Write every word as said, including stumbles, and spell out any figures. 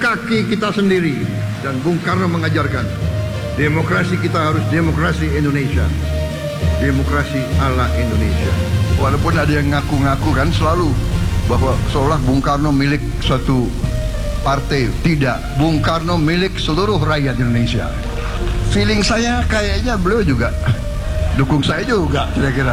kaki kita sendiri. Dan Bung Karno mengajarkan, demokrasi kita harus demokrasi Indonesia. Demokrasi ala Indonesia. Walaupun ada yang ngaku-ngaku kan selalu bahwa seolah Bung Karno milik suatu partai. Tidak, Bung Karno milik seluruh rakyat Indonesia. Feeling saya kayaknya beliau juga dukung saya juga kira-kira.